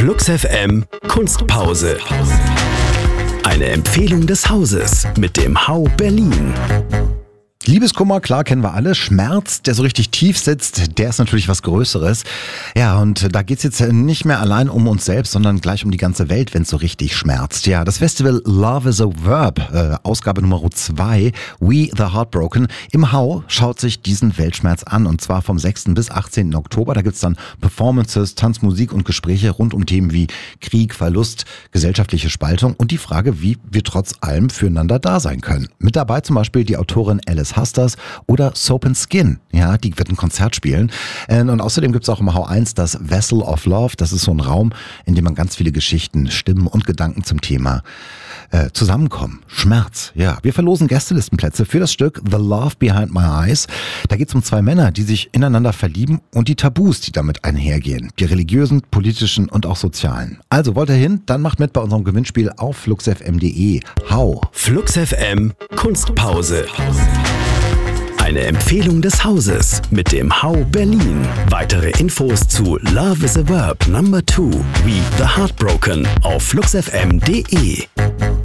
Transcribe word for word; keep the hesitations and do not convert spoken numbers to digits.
Flux F M Kunstpause. Eine Empfehlung des Hauses mit dem Hau Berlin. Liebeskummer, klar, kennen wir alle. Schmerz, der so richtig tief sitzt, der ist natürlich was Größeres. Ja, und da geht's jetzt nicht mehr allein um uns selbst, sondern gleich um die ganze Welt, wenn es so richtig schmerzt. Ja, das Festival Love is a Verb, äh, Ausgabe Nummer zwei, We the Heartbroken. Im Hau schaut sich diesen Weltschmerz an, und zwar vom sechsten bis achtzehnten Oktober. Da gibt's dann Performances, Tanz, Musik und Gespräche rund um Themen wie Krieg, Verlust, gesellschaftliche Spaltung und die Frage, wie wir trotz allem füreinander da sein können. Mit dabei zum Beispiel die Autorin Alice Hasters oder Soap and Skin. Ja, die wird ein Konzert spielen. Und außerdem gibt es auch im Hau eins das Vessel of Love. Das ist so ein Raum, in dem man ganz viele Geschichten, Stimmen und Gedanken zum Thema äh, zusammenkommen. Schmerz. Ja, wir verlosen Gästelistenplätze für das Stück The Love Behind My Eyes. Da geht es um zwei Männer, die sich ineinander verlieben und die Tabus, die damit einhergehen. Die religiösen, politischen und auch sozialen. Also wollt ihr hin? Dann macht mit bei unserem Gewinnspiel auf fluxfm punkt de. Hau. Flux F M Kunstpause. Eine Empfehlung des Hauses mit dem Hau Berlin. Weitere Infos zu Love is a Verb Number two, We the Heartbroken auf fluxfm punkt de.